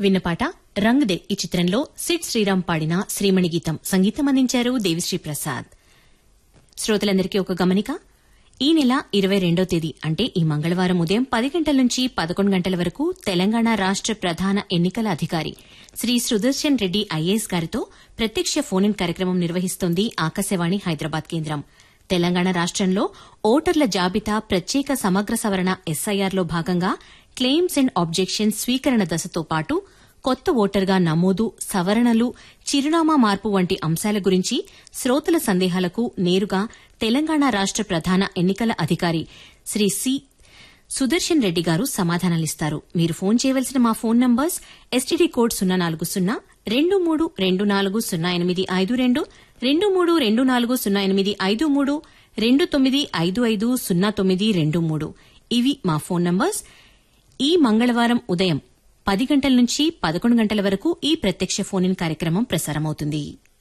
విన్నపాట రంగ్ they ఈ చిత్రంలో Sid Sriram పాడిన శ్రీమణి గీతం సంగీతం అందించారు దేవిశ్రీ ప్రసాద్. శ్రోతలందరికీ ఒక గమనిక. ఈ నెల 22వ తేదీ అంటే ఈ మంగళవారం ఉదయం 10 గంటల నుంచి 11 గంటల వరకు తెలంగాణ రాష్ట ప్రధాన ఎన్నికల అధికారి శ్రీ సుదర్శన్ రెడ్డి ఐఏఎస్ గారితో ప్రత్యక్ష ఫోన్ ఇన్ కార్యక్రమం నిర్వహిస్తోంది ఆకాశవాణి హైదరాబాద్ కేంద్రం. తెలంగాణ రాష్టంలో ఓటర్ల జాబితా ప్రత్యేక సమగ్ర సవరణ ఎస్ఐఆర్లో భాగంగా క్లెయిమ్స్ అండ్ ఆబ్జెక్షన్స్ స్వీకరణ దశతో పాటు కొత్త ఓటర్గా నమోదు, సవరణలు, చిరునామా మార్పు వంటి అంశాల గురించి శ్రోతల సందేహాలకు నేరుగా తెలంగాణ రాష్ట ప్రధాన ఎన్నికల అధికారి శ్రీ సి సుదర్శన్ రెడ్డి గారు సమాధానాలిస్తారు. మీరు ఫోన్ చేయవలసిన మా ఫోన్ నంబర్స్ ఎస్టీడీ కోడ్ 040-23240852, 23240853, 29550923. ఇవి మా ఫోన్ నంబర్స్. ఈ మంగళవారం ఉదయం 10 గంటల నుంచి 11 గంటల వరకు ఈ ప్రత్యక్ష ఫోన్ ఇన్ కార్యక్రమం ప్రసారమవుతుంది.